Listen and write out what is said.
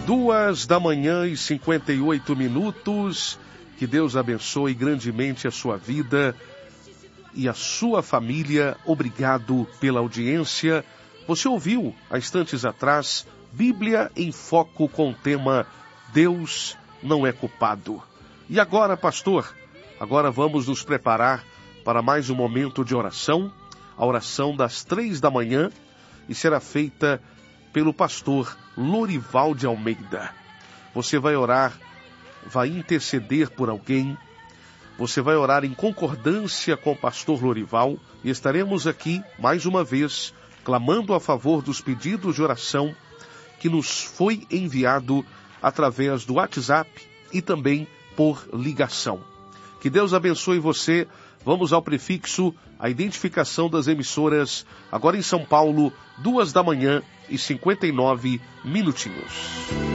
2h58. Que Deus abençoe grandemente a sua vida e a sua família. Obrigado pela audiência. Você ouviu, há instantes atrás, Bíblia em Foco com o tema Deus não é culpado. E agora, pastor, agora vamos nos preparar para mais um momento de oração, a oração das 3 da manhã, e será feita pelo pastor Lorival de Almeida. Você vai orar, vai interceder por alguém, você vai orar em concordância com o pastor Lorival, e estaremos aqui, mais uma vez, clamando a favor dos pedidos de oração que nos foi enviado através do WhatsApp e também por ligação. Que Deus abençoe você. Vamos ao prefixo, a identificação das emissoras, agora em São Paulo, 2h59.